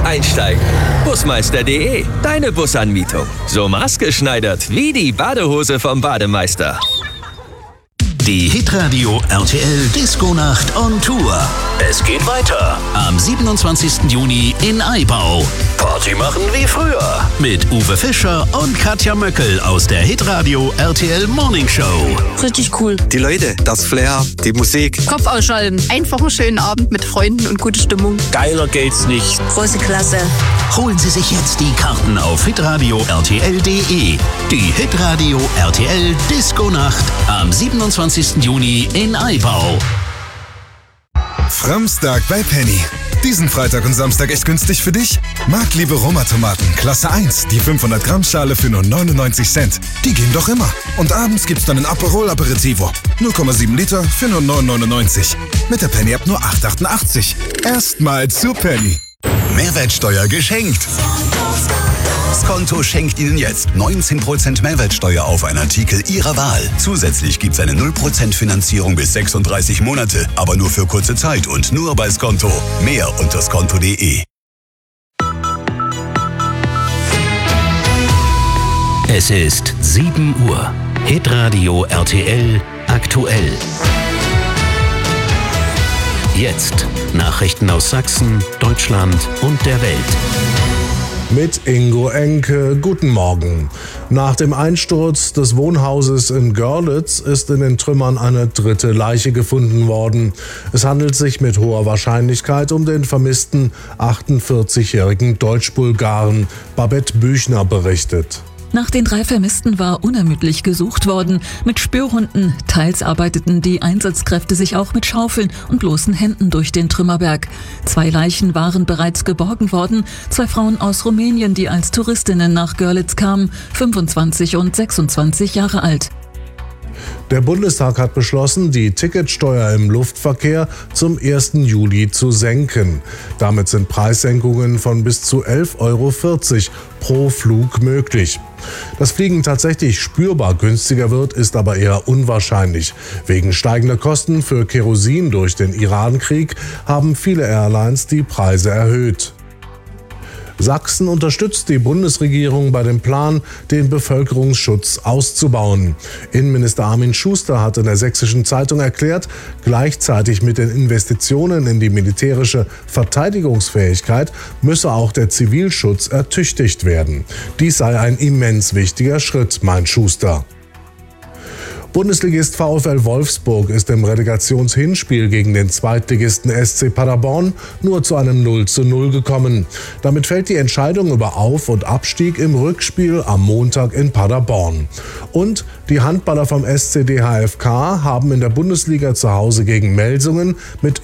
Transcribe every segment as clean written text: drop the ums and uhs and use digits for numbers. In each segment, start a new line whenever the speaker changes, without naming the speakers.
Einsteigen. Busmeister.de, deine Busanmietung. So maßgeschneidert wie die Badehose vom Bademeister.
Die Hitradio RTL Disco-Nacht on Tour. Es geht weiter am 27. Juni in Aibau. Party machen wie früher mit Uwe Fischer und Katja Möckel aus der Hitradio RTL Morning Show.
Richtig cool.
Die Leute, das Flair, die Musik.
Kopf ausschalten. Einfach einen schönen Abend mit Freunden und gute Stimmung.
Geiler geht's nicht.
Große Klasse.
Holen Sie sich jetzt die Karten auf hitradio RTL.de. Die Hitradio RTL Disco-Nacht am 27. Juni in Aibau.
Framstag bei Penny. Diesen Freitag und Samstag echt günstig für dich? Marktliebe Roma-Tomaten, Klasse 1, die 500 Gramm Schale für nur 99 Cent. Die gehen doch immer. Und abends gibt's dann ein Aperol Aperitivo. 0,7 Liter für nur 9,99. Mit der Penny-App nur 8,88. Erstmal zu Penny.
Mehrwertsteuer geschenkt. Skonto schenkt Ihnen jetzt 19% Mehrwertsteuer auf einen Artikel Ihrer Wahl. Zusätzlich gibt's eine 0% Finanzierung bis 36 Monate, aber nur für kurze Zeit und nur bei Skonto. Mehr unter skonto.de.
Es ist 7 Uhr. Hitradio RTL aktuell. Jetzt Nachrichten aus Sachsen, Deutschland und der Welt.
Mit Ingo Enke, guten Morgen. Nach dem Einsturz des Wohnhauses in Görlitz ist in den Trümmern eine dritte Leiche gefunden worden. Es handelt sich mit hoher Wahrscheinlichkeit um den vermissten 48-jährigen Deutsch-Bulgaren. Babette Büchner berichtet.
Nach den 3 Vermissten war unermüdlich gesucht worden. Mit Spürhunden. Teils arbeiteten die Einsatzkräfte sich auch mit Schaufeln und bloßen Händen durch den Trümmerberg. 2 Leichen waren bereits geborgen worden. 2 Frauen aus Rumänien, die als Touristinnen nach Görlitz kamen, 25 und 26 Jahre alt.
Der Bundestag hat beschlossen, die Ticketsteuer im Luftverkehr zum 1. Juli zu senken. Damit sind Preissenkungen von bis zu 11,40 € pro Flug möglich. Dass Fliegen tatsächlich spürbar günstiger wird, ist aber eher unwahrscheinlich. Wegen steigender Kosten für Kerosin durch den Iran-Krieg haben viele Airlines die Preise erhöht. Sachsen unterstützt die Bundesregierung bei dem Plan, den Bevölkerungsschutz auszubauen. Innenminister Armin Schuster hat in der Sächsischen Zeitung erklärt, gleichzeitig mit den Investitionen in die militärische Verteidigungsfähigkeit müsse auch der Zivilschutz ertüchtigt werden. Dies sei ein immens wichtiger Schritt, meint Schuster. Bundesligist VfL Wolfsburg ist im Relegationshinspiel gegen den Zweitligisten SC Paderborn nur zu einem 0:0 gekommen. Damit fällt die Entscheidung über Auf- und Abstieg im Rückspiel am Montag in Paderborn. Und die Handballer vom SC DHFK haben in der Bundesliga zu Hause gegen Melsungen mit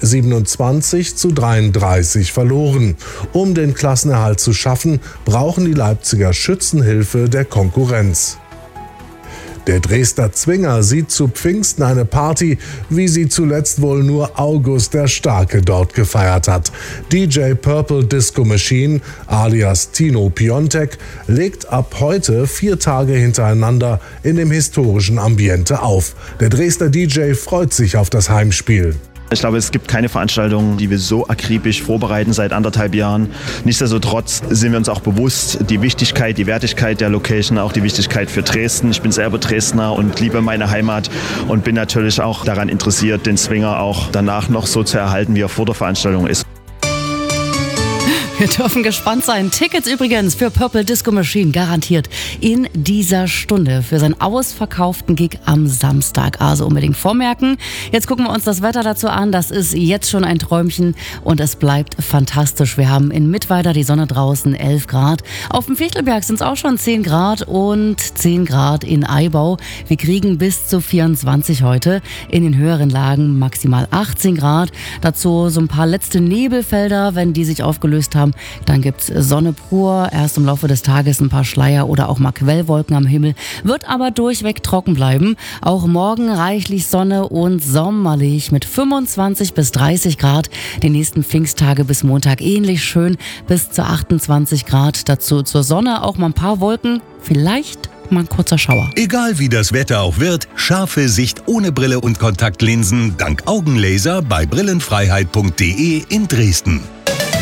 27:33 verloren. Um den Klassenerhalt zu schaffen, brauchen die Leipziger Schützenhilfe der Konkurrenz. Der Dresdner Zwinger sieht zu Pfingsten eine Party, wie sie zuletzt wohl nur August der Starke dort gefeiert hat. DJ Purple Disco Machine alias Tino Piontek legt ab heute 4 Tage hintereinander in dem historischen Ambiente auf. Der Dresdner DJ freut sich auf das Heimspiel.
Ich glaube, es gibt keine Veranstaltung, die wir so akribisch vorbereiten seit 1,5 Jahren. Nichtsdestotrotz sind wir uns auch bewusst, die Wichtigkeit, die Wertigkeit der Location, auch die Wichtigkeit für Dresden. Ich bin selber Dresdner und liebe meine Heimat und bin natürlich auch daran interessiert, den Zwinger auch danach noch so zu erhalten, wie er vor der Veranstaltung ist.
Wir dürfen gespannt sein. Tickets übrigens für Purple Disco Machine garantiert in dieser Stunde für seinen ausverkauften Gig am Samstag. Also unbedingt vormerken. Jetzt gucken wir uns das Wetter dazu an. Das ist jetzt schon ein Träumchen und es bleibt fantastisch. Wir haben in Mittweida die Sonne draußen, 11 Grad. Auf dem Fichtelberg sind es auch schon 10 Grad und 10 Grad in Aibau. Wir kriegen bis zu 24 heute. In den höheren Lagen maximal 18 Grad. Dazu so ein paar letzte Nebelfelder, wenn die sich aufgelöst haben. Dann gibt's Sonne pur, erst im Laufe des Tages ein paar Schleier oder auch mal Quellwolken am Himmel, wird aber durchweg trocken bleiben. Auch morgen reichlich Sonne und sommerlich mit 25 bis 30 Grad. Die nächsten Pfingsttage bis Montag ähnlich schön, bis zu 28 Grad. Dazu zur Sonne auch mal ein paar Wolken, vielleicht mal ein kurzer Schauer.
Egal wie das Wetter auch wird, scharfe Sicht ohne Brille und Kontaktlinsen dank Augenlaser bei brillenfreiheit.de in Dresden.